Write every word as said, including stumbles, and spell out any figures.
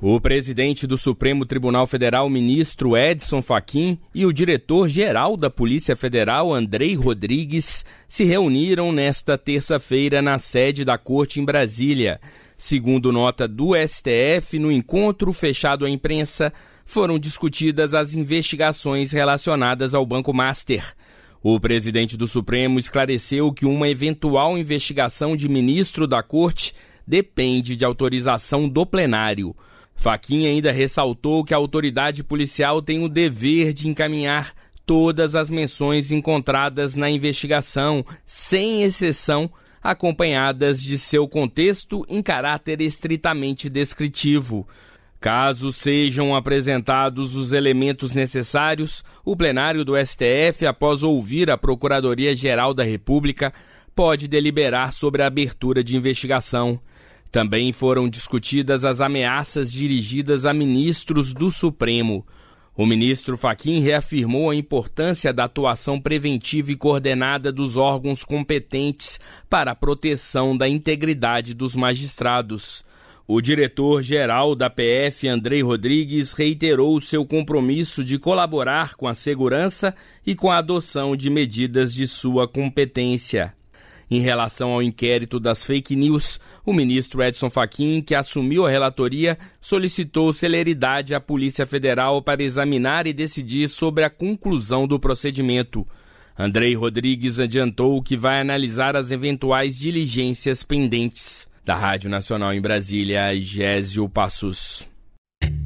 O presidente do Supremo Tribunal Federal, ministro Edson Fachin, e o diretor-geral da Polícia Federal, Andrei Rodrigues, se reuniram nesta terça-feira na sede da Corte em Brasília. Segundo nota do S T F, no encontro fechado à imprensa, foram discutidas as investigações relacionadas ao Banco Master. O presidente do Supremo esclareceu que uma eventual investigação de ministro da Corte depende de autorização do plenário. Fachin ainda ressaltou que a autoridade policial tem o dever de encaminhar todas as menções encontradas na investigação, sem exceção, acompanhadas de seu contexto em caráter estritamente descritivo. Caso sejam apresentados os elementos necessários, o plenário do S T F, após ouvir a Procuradoria-Geral da República, pode deliberar sobre a abertura de investigação. Também foram discutidas as ameaças dirigidas a ministros do Supremo. O ministro Fachin reafirmou a importância da atuação preventiva e coordenada dos órgãos competentes para a proteção da integridade dos magistrados. O diretor-geral da P F, Andrei Rodrigues, reiterou seu compromisso de colaborar com a segurança e com a adoção de medidas de sua competência. Em relação ao inquérito das fake news, o ministro Edson Fachin, que assumiu a relatoria, solicitou celeridade à Polícia Federal para examinar e decidir sobre a conclusão do procedimento. Andrei Rodrigues adiantou que vai analisar as eventuais diligências pendentes. Da Rádio Nacional em Brasília, Gésio Passos.